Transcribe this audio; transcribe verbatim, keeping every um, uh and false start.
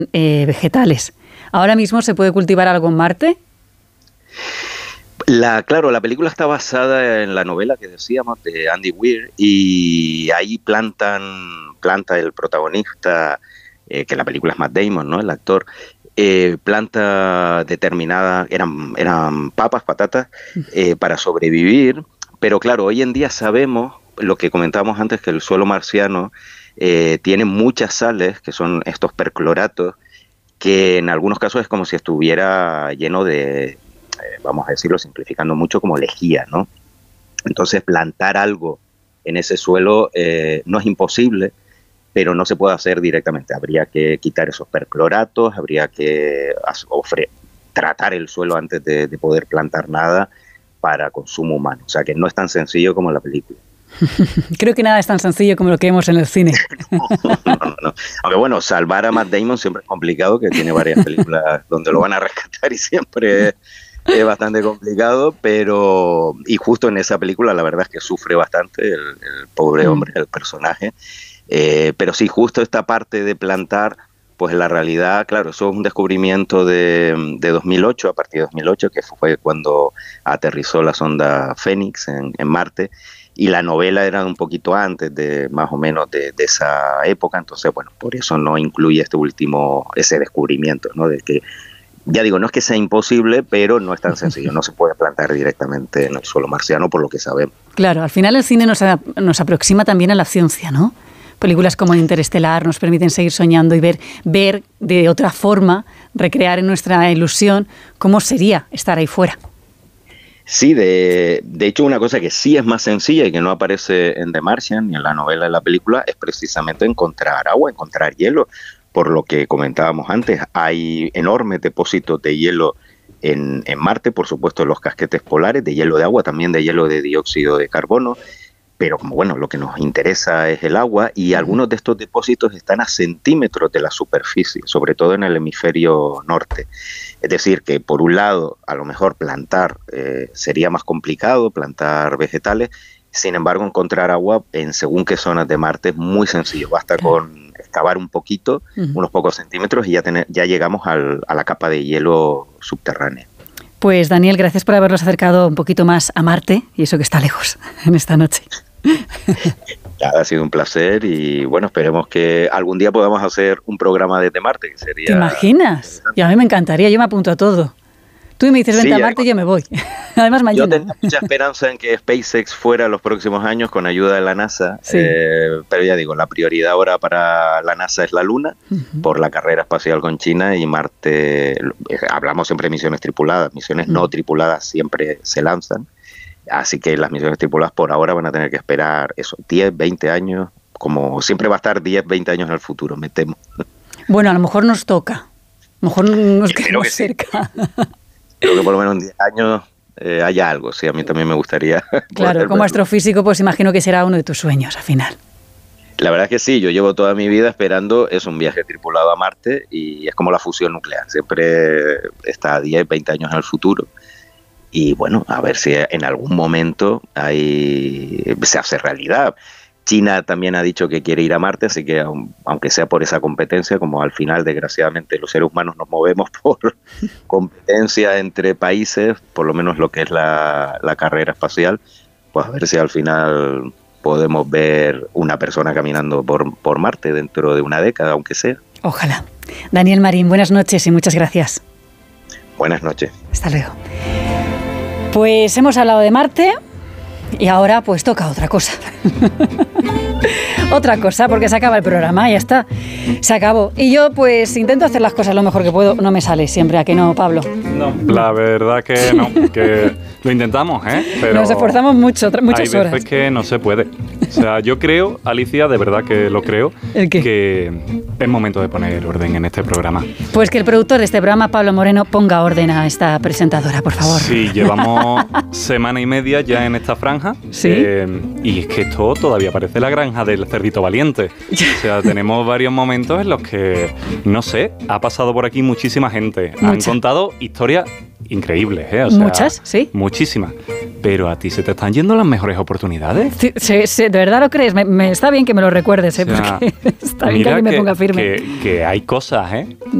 eh, vegetales. ¿Ahora mismo se puede cultivar algo en Marte? La, claro, la película está basada en la novela que decíamos de Andy Weir y ahí plantan, planta el protagonista, eh, que la película es Matt Damon, ¿no? El actor, eh, planta determinada, eran, eran papas, patatas, eh, para sobrevivir, pero claro, hoy en día sabemos lo que comentábamos antes, que el suelo marciano eh, tiene muchas sales, que son estos percloratos, que en algunos casos es como si estuviera lleno de, vamos a decirlo simplificando mucho, como lejía, ¿no? Entonces plantar algo en ese suelo eh, no es imposible, pero no se puede hacer directamente. Habría que quitar esos percloratos, habría que ofre- tratar el suelo antes de, de poder plantar nada para consumo humano. O sea que no es tan sencillo como la película. Creo que nada es tan sencillo como lo que vemos en el cine. no, no, no, no. Aunque bueno, salvar a Matt Damon siempre es complicado, que tiene varias películas donde lo van a rescatar y siempre es, es bastante complicado, pero y justo en esa película la verdad es que sufre bastante el, el pobre hombre, el personaje, eh, pero sí, justo esta parte de plantar, pues en la realidad, claro, eso es un descubrimiento de, de dos mil ocho, a partir de dos mil ocho, que fue cuando aterrizó la sonda Fénix en, en Marte, y la novela era un poquito antes de más o menos de, de esa época, entonces bueno, por eso no incluye este último, ese descubrimiento, ¿no? De que, ya digo, no es que sea imposible, pero no es tan sencillo, no se puede plantar directamente en el suelo marciano por lo que sabemos. Claro, al final el cine nos, a, nos aproxima también a la ciencia, ¿no? Películas como Interestelar nos permiten seguir soñando y ver, ver de otra forma, recrear en nuestra ilusión cómo sería estar ahí fuera. Sí, de, de hecho una cosa que sí es más sencilla y que no aparece en The Martian ni en la novela de la película es precisamente encontrar agua, encontrar hielo. Por lo que comentábamos antes, hay enormes depósitos de hielo en, en Marte, por supuesto en los casquetes polares, de hielo de agua, también de hielo de dióxido de carbono, pero como bueno, lo que nos interesa es el agua y algunos de estos depósitos están a centímetros de la superficie, sobre todo en el hemisferio norte. Es decir, que por un lado, a lo mejor plantar eh, sería más complicado, plantar vegetales, sin embargo, encontrar agua en según qué zonas de Marte es muy sencillo, basta con excavar un poquito, uh-huh. unos pocos centímetros y ya, tener, ya llegamos al, a la capa de hielo subterránea. Pues Daniel, gracias por habernos acercado un poquito más a Marte, y eso que está lejos en esta noche. Ha sido un placer y bueno, esperemos que algún día podamos hacer un programa desde Marte, que sería... ¿Te imaginas? Y a mí me encantaría, yo me apunto a todo. Tú me dices, vente sí, a Marte y yo me voy. Además, mañana. Yo tengo mucha esperanza en que SpaceX fuera los próximos años con ayuda de la NASA, sí. eh, pero ya digo, la prioridad ahora para la NASA es la Luna, uh-huh. por la carrera espacial con China, y Marte, hablamos siempre de misiones tripuladas, misiones uh-huh. no tripuladas siempre se lanzan, así que las misiones tripuladas por ahora van a tener que esperar eso, diez, veinte años, como siempre va a estar diez, veinte años en el futuro, me temo. Bueno, a lo mejor nos toca, a lo mejor nos quedamos cerca. Sí. Creo que por lo menos en diez años eh, haya algo, sí, a mí también me gustaría. Claro, como astrofísico, pues imagino que será uno de tus sueños al final. La verdad es que sí, yo llevo toda mi vida esperando, es un viaje tripulado a Marte y es como la fusión nuclear, siempre está a diez, veinte años en el futuro. Y bueno, a ver si en algún momento hay, se hace realidad. China también ha dicho que quiere ir a Marte, así que aunque sea por esa competencia, como al final desgraciadamente los seres humanos nos movemos por competencia entre países, por lo menos lo que es la, la carrera espacial, pues a ver si al final podemos ver una persona caminando por, por Marte dentro de una década, aunque sea. Ojalá. Daniel Marín, buenas noches y muchas gracias. Buenas noches. Hasta luego. Pues hemos hablado de Marte. Y ahora pues toca otra cosa. Otra cosa, porque se acaba el programa, ya está. Se acabó. Y yo pues intento hacer las cosas lo mejor que puedo. No me sale siempre, ¿a que no, Pablo? No, la verdad que no, que lo intentamos, ¿eh? Pero nos esforzamos mucho, muchas horas. Hay veces que no se puede. O sea, yo creo, Alicia, de verdad que lo creo, ¿El qué? Que es momento de poner orden en este programa. Pues que el productor de este programa, Pablo Moreno, ponga orden a esta presentadora, por favor. Sí, llevamos semana y media ya en esta franja. Sí. Eh, y es que esto todavía parece la granja del cerdito valiente. O sea, tenemos varios momentos en los que, no sé, ha pasado por aquí muchísima gente. Mucha. Han contado historias increíbles, ¿eh? O sea, muchas, sí. Muchísimas. pero a ti se te están yendo las mejores oportunidades. Sí, sí, sí, ¿de verdad lo crees? Me, me está bien que me lo recuerdes, ¿eh? O sea, porque está bien que alguien me ponga firme. Que, que hay cosas, ¿eh?